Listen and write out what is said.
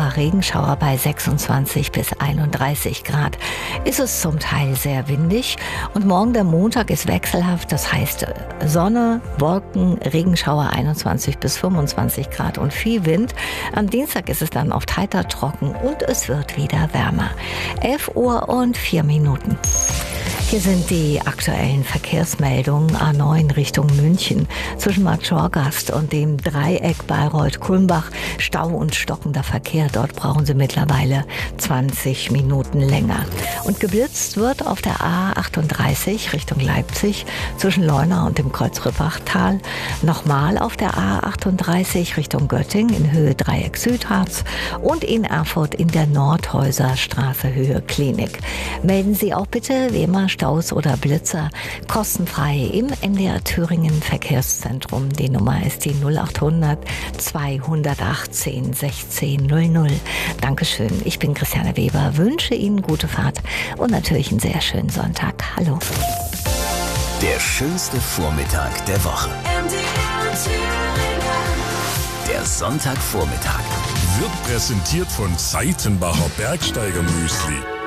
paar Regenschauer bei 26 bis 31 Grad. Ist es zum Teil sehr windig und morgen der Montag ist wechselhaft, das heißt Sonne, Wolken, Regenschauer 21 bis 25 Grad und viel Wind. Am Dienstag ist es dann oft heiter trocken und es wird wieder wärmer. 11 Uhr und 4 Minuten. Hier sind die aktuellen Verkehrsmeldungen. A9 Richtung München zwischen Majorgast und dem Dreieck Bayreuth-Kulmbach. Stau und stockender Verkehr. Dort brauchen Sie mittlerweile 20 Minuten länger. Und geblitzt wird auf der A38 Richtung Leipzig zwischen Leuna und dem Kreuzrippachtal. Nochmal auf der A38 Richtung Göttingen in Höhe Dreieck Südharz und in Erfurt in der Nordhäuser Straße Höhe Klinik. Melden Sie auch bitte, wie immer, Staus oder Blitzer kostenfrei im NDR Thüringen Verkehrszentrum. Die Nummer ist die 0800 218 1600. Dankeschön. Ich bin Christiane Weber, wünsche Ihnen gute Fahrt und natürlich einen sehr schönen Sonntag. Hallo. Der schönste Vormittag der Woche. Der Sonntagvormittag wird präsentiert von Seitenbacher Bergsteiger Müsli.